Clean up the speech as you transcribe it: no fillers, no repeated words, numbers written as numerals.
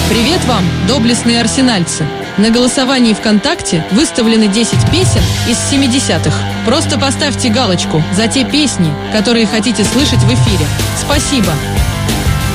Привет вам, доблестные арсенальцы! На голосовании ВКонтакте выставлены 10 песен из 70-х. Просто поставьте галочку за те песни, которые хотите слышать в эфире. Спасибо!